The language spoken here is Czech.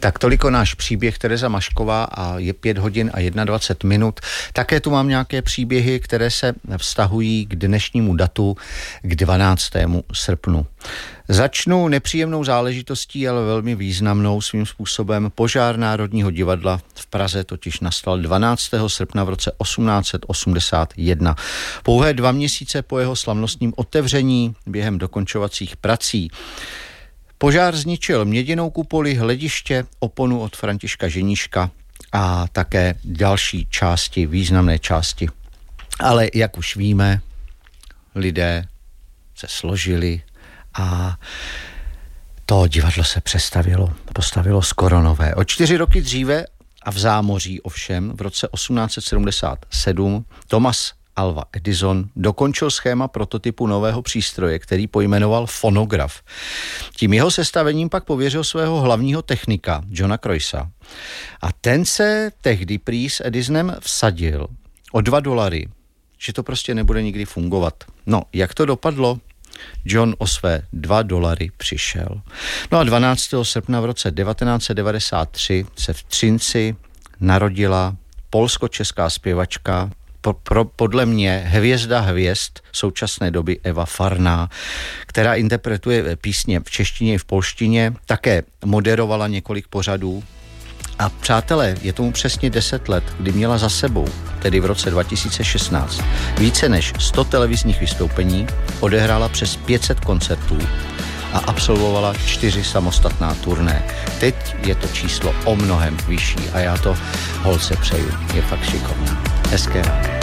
Tak toliko náš příběh, Tereza Mašková, a je 5 hodin a 21 minut. Také tu mám nějaké příběhy, které se vztahují k dnešnímu datu, k 12. srpnu. Začnu nepříjemnou záležitostí, ale velmi významnou svým způsobem. Požár Národního divadla v Praze totiž nastal 12. srpna v roce 1881. Pouhé 2 měsíce po jeho slavnostním otevření během dokončovacích prací. Požár zničil měděnou kupoli, hlediště, oponu od Františka Ženíška a také další části, významné části. Ale jak už víme, lidé se složili a to divadlo se postavilo skoro nové. O 4 roky dříve a v zámoří ovšem v roce 1877 Thomas Alva Edison dokončil schéma prototypu nového přístroje, který pojmenoval fonograf. Tím jeho sestavením pak pověřil svého hlavního technika, Johna Croysa. A ten se tehdy prý s Edisonem vsadil o $2, že to prostě nebude nikdy fungovat. No, jak to dopadlo? John o své $2 přišel. No a 12. srpna v roce 1993 se v Třinci narodila polsko-česká zpěvačka, podle mě hvězda hvězd současné doby Eva Farná, která interpretuje písně v češtině i v polštině, také moderovala několik pořadů. A přátelé, je tomu přesně 10 let, kdy měla za sebou, tedy v roce 2016, více než 100 televizních vystoupení, odehrála přes 500 koncertů a absolvovala 4 samostatná turné. Teď je to číslo o mnohem vyšší a já to holce přeju. Je fakt šikovná. Hezké ráno.